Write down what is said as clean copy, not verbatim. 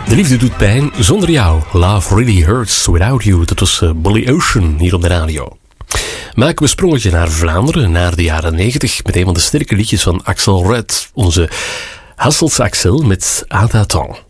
De liefde doet pijn zonder jou. Love really hurts without you. Dat was Billy Ocean hier op de radio. Maken we een sprongetje naar Vlaanderen, naar de jaren 90... met een van de sterke liedjes van Axel Red. Onze Hassels Axel met À t'attendre.